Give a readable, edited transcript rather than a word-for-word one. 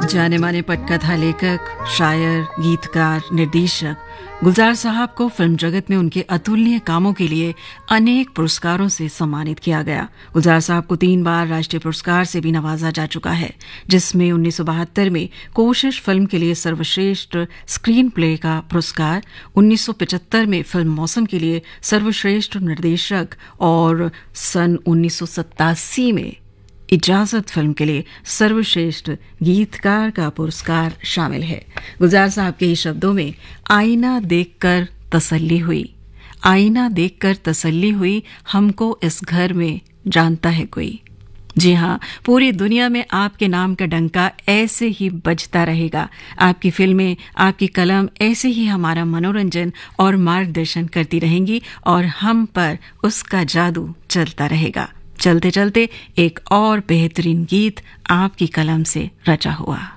जाने माने पटकथा लेखक, शायर, गीतकार, निर्देशक गुलजार साहब को फिल्म जगत में उनके अतुलनीय कामों के लिए अनेक पुरस्कारों से सम्मानित किया गया। गुलजार साहब को 3 बार राष्ट्रीय पुरस्कार से भी नवाजा जा चुका है, जिसमें 1972 में कोशिश फिल्म के लिए सर्वश्रेष्ठ स्क्रीन प्ले का पुरस्कार, 1975 में फिल्म मौसम के लिए सर्वश्रेष्ठ निर्देशक और सन 1987 में इजाजत फिल्म के लिए सर्वश्रेष्ठ गीतकार का पुरस्कार शामिल है। गुलजार साहब के ही शब्दों में, आईना देखकर तसल्ली हुई, आईना देखकर तसल्ली हुई, हमको इस घर में जानता है कोई। जी हाँ, पूरी दुनिया में आपके नाम का डंका ऐसे ही बजता रहेगा। आपकी फिल्में, आपकी कलम ऐसे ही हमारा मनोरंजन और मार्गदर्शन करती रहेंगी और हम पर उसका जादू चलता रहेगा। चलते चलते एक और बेहतरीन गीत आपकी कलम से रचा हुआ।